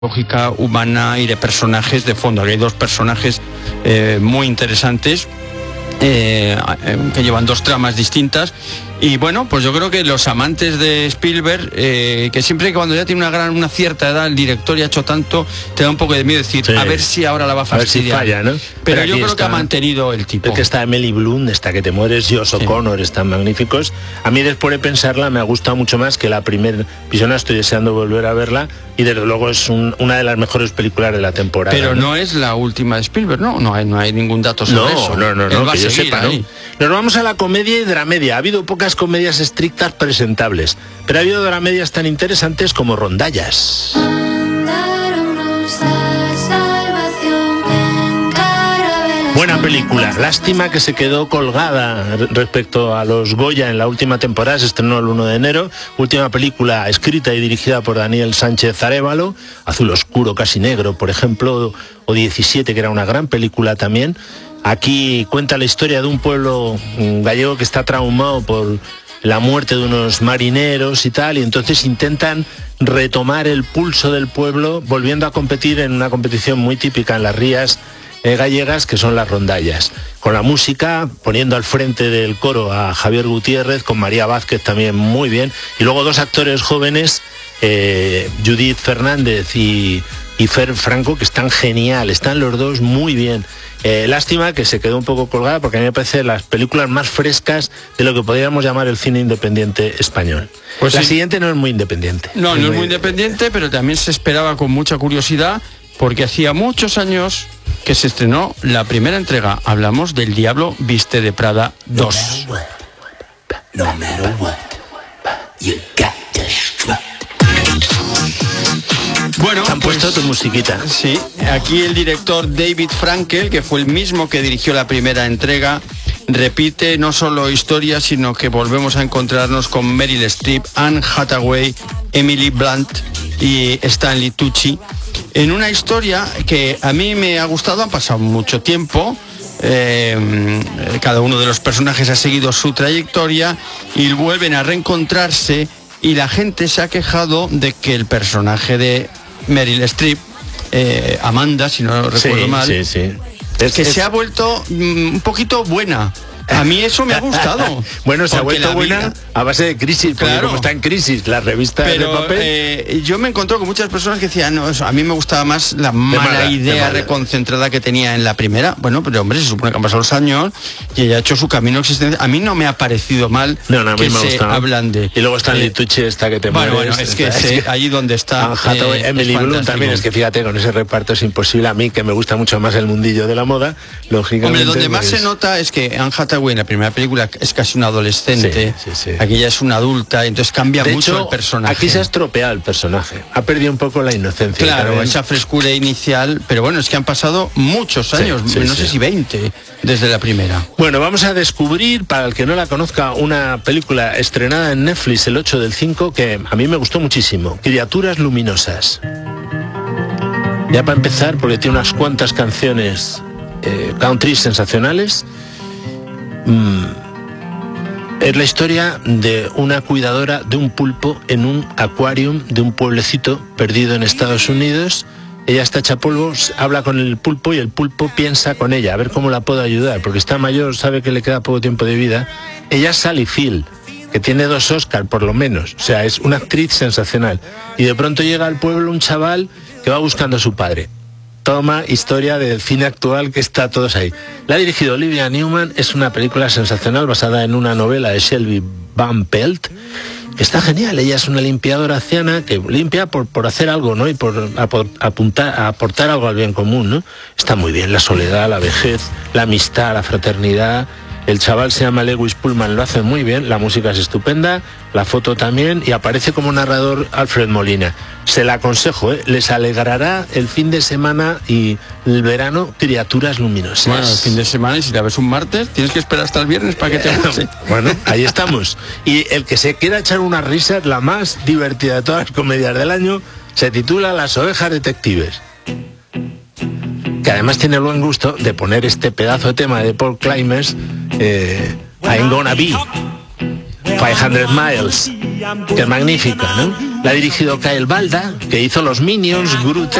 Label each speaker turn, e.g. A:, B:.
A: lógica humana y de personajes de fondo. Aquí hay dos personajes muy interesantes que llevan dos tramas distintas. Y bueno, pues yo creo que los amantes de Spielberg, que siempre cuando ya tiene una cierta edad el director y ha hecho tanto, te da un poco de miedo decir, sí, a ver si ahora la va a fastidiar.
B: A ver si falla, ¿no?
A: Pero yo creo que ha mantenido el tipo.
B: Es que está Emily Blunt, está que te mueres, Josh O'Connor, están magníficos. A mí después de pensarla me ha gustado mucho más que la primera visión, estoy deseando volver a verla y desde luego es una de las mejores películas de la temporada.
A: Pero no es la última de Spielberg, no hay ningún dato sobre eso.
B: No, que yo sepa, ¿no? Nos vamos a la comedia y dramedia. Ha habido pocas comedias estrictas presentables, pero ha habido dramedias tan interesantes como Rondallas. Buena película, lástima que se quedó colgada respecto a los Goya en la última temporada, se estrenó el 1 de enero, última película escrita y dirigida por Daniel Sánchez Arévalo, Azul Oscuro, Casi Negro, por ejemplo, o 17, que era una gran película también. Aquí cuenta la historia de un pueblo gallego que está traumado por la muerte de unos marineros y tal, y entonces intentan retomar el pulso del pueblo volviendo a competir en una competición muy típica en las rías gallegas, que son las rondallas, con la música, poniendo al frente del coro a Javier Gutiérrez, con María Vázquez también muy bien, y luego dos actores jóvenes, Judith Fernández y Fer Franco, que están genial, están los dos muy bien. Lástima que se quedó un poco colgada, porque a mí me parece las películas más frescas de lo que podríamos llamar el cine independiente español. Pues la siguiente no es muy independiente.
A: No es muy independiente, pero también se esperaba con mucha curiosidad, porque hacía muchos años que se estrenó la primera entrega. Hablamos del Diablo Viste de Prada 2. Bueno,
B: han puesto tu musiquita.
A: Sí, aquí el director David Frankel, que fue el mismo que dirigió la primera entrega, repite no solo historia, sino que volvemos a encontrarnos con Meryl Streep, Anne Hathaway, Emily Blunt y Stanley Tucci, en una historia que a mí me ha gustado. Han pasado mucho tiempo, cada uno de los personajes ha seguido su trayectoria y vuelven a reencontrarse, y la gente se ha quejado de que el personaje de Meryl Streep, Amanda, si no recuerdo mal, se ha vuelto un poquito buena. A mí eso me ha gustado.
B: Bueno, se ha vuelto buena a base de crisis, porque claro, como está en crisis la revista de papel.
A: Yo me encontré con muchas personas que decían, no, a mí me gustaba más la mala idea reconcentrada que tenía en la primera. Bueno, pero hombre, se supone que han pasado los años y ella ha hecho su camino existente. A mí no me ha parecido mal que se hablan de...
B: Y luego está Stanley Tucci, esta que te mueres.
A: Bueno, es que allí donde está...
B: Emily Blunt también, es que fíjate, con ese reparto es imposible. A mí, que me gusta mucho más el mundillo de la moda, lógicamente...
A: Hombre, donde más se nota es que Anne Hathaway en la primera película es casi una adolescente, aquí ya es una adulta, entonces cambia mucho el personaje.
B: Aquí se ha estropeado el personaje, ha perdido un poco la inocencia.
A: Claro, esa frescura inicial, pero bueno, es que han pasado muchos años, no sé si 20, desde la primera.
B: Bueno, vamos a descubrir, para el que no la conozca, una película estrenada en Netflix el 8/5, que a mí me gustó muchísimo, Criaturas Luminosas. Ya para empezar, porque tiene unas cuantas canciones country sensacionales. Es la historia de una cuidadora de un pulpo en un acuarium de un pueblecito perdido en Estados Unidos. Ella está hecha polvo, habla con el pulpo y el pulpo piensa con ella, a ver cómo la puedo ayudar, porque está mayor, sabe que le queda poco tiempo de vida. Ella es Sally Field, que tiene 2 Oscars por lo menos, o sea, es una actriz sensacional. Y de pronto llega al pueblo un chaval que va buscando a su padre. Toma historia del cine actual, que está todos ahí. La ha dirigido Olivia Newman, es una película sensacional basada en una novela de Shelby Van Pelt, que está genial. Ella es una limpiadora anciana que limpia por hacer algo, ¿no? Y por aportar algo al bien común, ¿no? Está muy bien, la soledad, la vejez, la amistad, la fraternidad. El chaval se llama Lewis Pullman, lo hace muy bien, la música es estupenda, la foto también, y aparece como narrador Alfred Molina. Se la aconsejo, les alegrará el fin de semana y el verano, Criaturas Luminosas.
A: Bueno, el fin de semana, y si la ves un martes, tienes que esperar hasta el viernes para que te guste.
B: Bueno, ahí estamos. Y el que se quiera echar unas risas, la más divertida de todas las comedias del año, se titula Las Ovejas Detectives, que además tiene el buen gusto de poner este pedazo de tema de Paul Climbers, I'm Gonna Be 500 Miles, que es magnífica, ¿no? La ha dirigido Kyle Balda, que hizo Los Minions, Gru